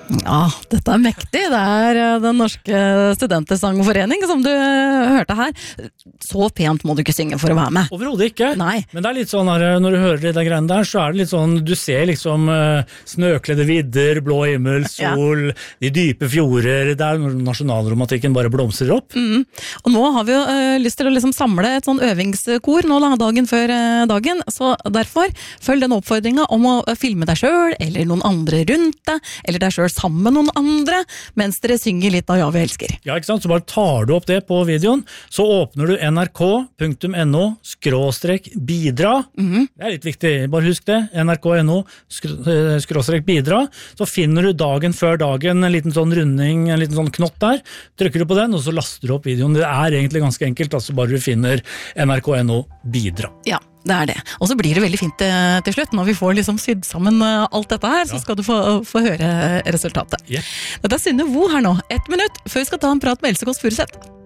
Ja, dette mektig. Det den norske studentesangforening som du hørte her. Så pent må du ikke synge for å være med. Overhodet ikke. Nei. Men det litt sånn her, når du hører de der greiene der, så det litt sånn, du ser liksom snøkledde vidder, blå himmel, sol, de dype fjorder, der nasjonalromantikken bare blomstrer opp. Og nå har vi jo lyst til å liksom samle et sånn øvingskor nå dagen før dagen, så derfor følg den oppfordringen om å filme deg selv, eller noen andre rundt deg, eller deg selv sammen med noen andre, mens dere synger litt av Ja, vi elsker. Ja, ikke sant? Så bare tar du opp det på videoen, så åpner du nrk.no/bidra. Det litt viktig, bare husk det, nrk.no/bidra, så finner du dagen før dagen en liten sånn runding, en liten sånn knott der, trykker du på den, og så laster du opp videoen. Det egentlig ganske enkelt, altså bare du finner nrk.no/bidra. Ja, det det. Og så blir det veldig fint til slutt, når vi får liksom sydd sammen alt dette her, så skal du få høre resultatet. Dette Synne Vo her nå, 1 minutt før vi skal ta en prat med Else Kåss Furuseth.